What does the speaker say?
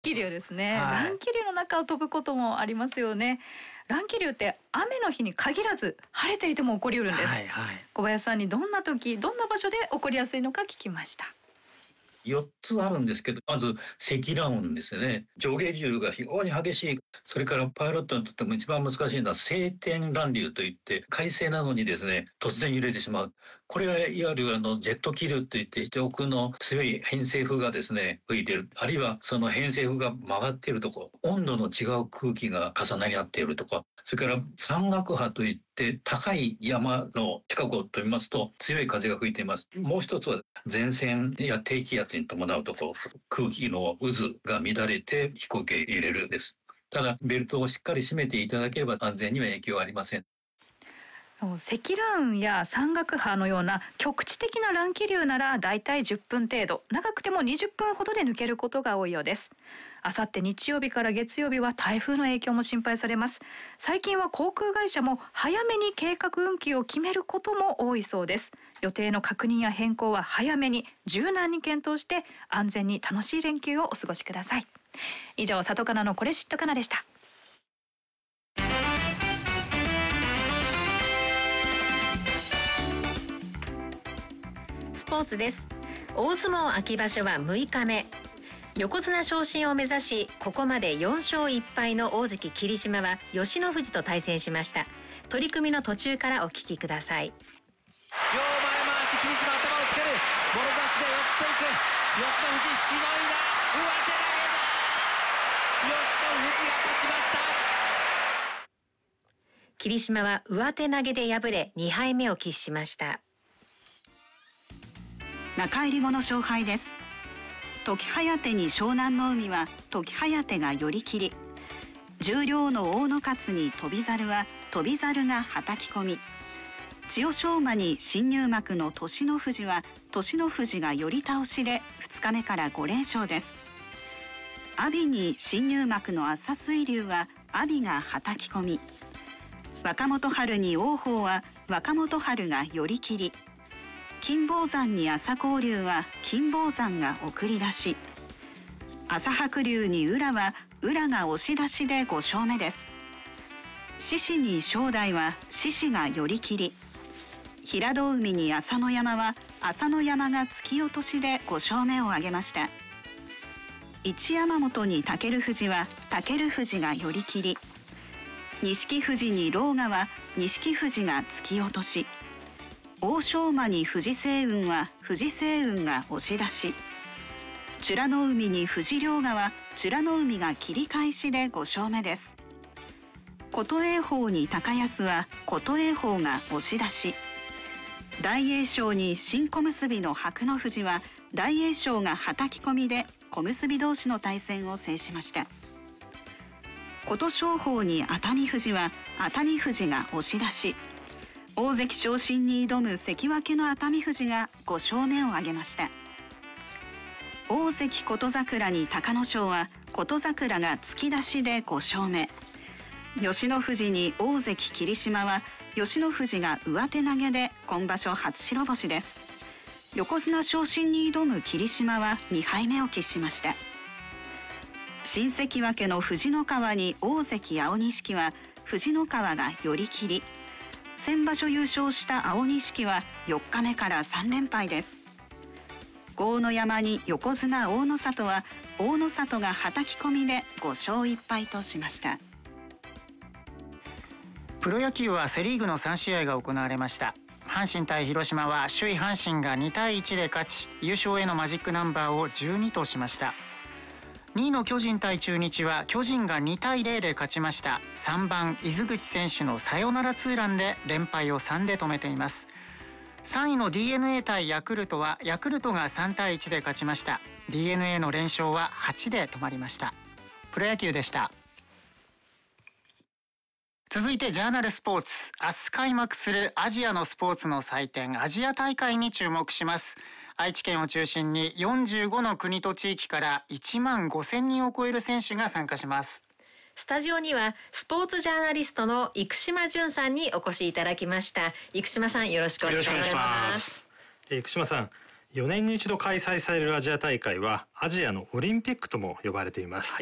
気流ですね、 はい、 乱気流の中を飛ぶこともありますよね。乱気流って雨の日に限らず晴れていても起こりうるんです、 はいはい、 小林さんにどんな時どんな場所で起こりやすいのか聞きました。 4つあるんですけど、まず積乱雲ですね。上下流が非常に激しい。それからパイロットにとっても一番難しいのは晴天乱流といって、快晴なのにですね、突然揺れてしまう。これはいわゆるジェット気流といって、上空の強い偏西風がですね、吹いている。あるいはその偏西風が曲がっているところ、温度の違う空気が重なり合っているとか、それから山岳波といって高い山の近くを飛びますと強い風が吹いています。もう一つは前線や低気圧に伴うと空気の渦が乱れて飛行機が揺れるんです。ただベルトをしっかり締めていただければ安全には影響はありません。 積乱雲や山岳波のような局地的な乱気流ならだいたい10分程度、長くても20分ほどで抜けることが多いようです。あさって日曜日から月曜日は台風の影響も心配されます。最近は航空会社も早めに計画運休を決めることも多いそうです。予定の確認や変更は早めに柔軟に検討して安全に楽しい連休をお過ごしください。以上、里かなのこれ知っとかなでした。 スポーツです。大相撲秋場所は6日目。横綱昇進を目指し、ここまで4勝1敗の大関霧島は吉野富士と対戦しました。取組の途中からお聞きください。 両前回し、霧島頭をつける、もろ差しで寄っていく、吉野富士しのいだ、上手投げだ、吉野富士が勝ちました。 霧島は上手投げで敗れ2敗目を喫しました。 中入り後の勝敗です。時疾風に湘南の海は時疾風が寄り切り、十両の大野勝に翔猿は翔猿がはたき込み、千代翔馬に新入幕の栃ノ富士は栃ノ富士が寄り倒しで2日目から5連勝です。阿炎に新入幕の朝水龍は阿炎がはたき込み、若元春に王鵬は若元春が寄り切り、金峰山に朝紅龍は金峰山が送り出し、朝白龍に宇良は宇良が押し出しで5勝目です。獅子に正代は獅子が寄り切り、平戸海に朝乃山は朝乃山が突き落としで5勝目を挙げました。一山本に武富士は武富士が寄り切り、錦富士に狼雅は錦富士が突き落とし、欧勝馬に藤青雲は藤青雲が押し出し、美らの海に藤両河は美らの海が切り返しで5勝目です。琴栄峰に高安は琴栄峰が押し出し、大栄翔に新小結の白野富士は大栄翔がはたき込みで小結同士の対戦を制しました。琴勝峰に熱海富士は熱海富士が押し出し、大関昇進に挑む関脇の熱海富士が5勝目を挙げました。大関琴櫻に隆の勝は琴櫻が突き出しで5勝目、吉野富士に大関霧島は吉野富士が上手投げで今場所初白星です。横綱昇進に挑む霧島は2敗目を喫しました。新関脇の藤の川に大関青錦は藤の川が寄り切り、先場所優勝した青錦は4日目から3連敗です。豪ノ山に横綱大野里は大野里がはたき込みで5勝1敗としました。 プロ野球はセリーグの3試合が行われました。阪神対広島は首位阪神が2対1で勝ち、優勝へのマジックナンバーを12としました。2位の巨人対中日は巨人が2対0で勝ちました。3番伊豆口選手のサヨナラツーランで連敗を3で止めています。3位の DNA 対ヤクルトはヤクルトが3対1で勝ちました。 DNA の連勝は8で止まりました。プロ野球でした。続いてジャーナルスポーツ。明日開幕するアジアのスポーツの祭典アジア大会に注目します。愛知県を中心に45の国と地域から1万5000人を超える選手が参加します。 スタジオにはスポーツジャーナリストの生島淳さんにお越しいただきました。生島さん、よろしくお願いします。 生島さん、 4年に一度開催されるアジア大会はアジアのオリンピックとも呼ばれています。